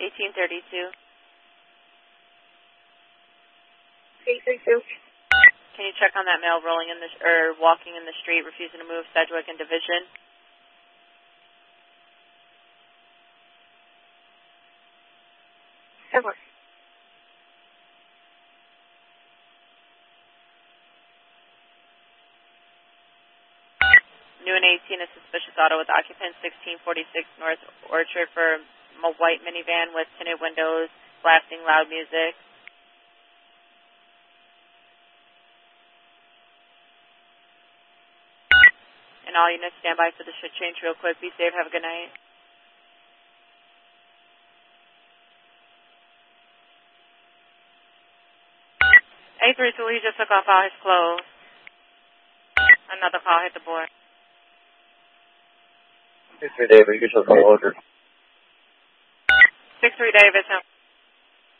1832. 332. Can you check on that male rolling in the or walking in the street, refusing to move, Sedgwick and Division? Sedgwick. New and 18, a suspicious auto with occupant 1646 North Orchard for a white minivan with tinted windows, blasting loud music. And all units stand by for the shift change real quick. Be safe. Have a good night. A3 so he just took off all his clothes. Another call hit the board. 63 David, usual call order. 63 David.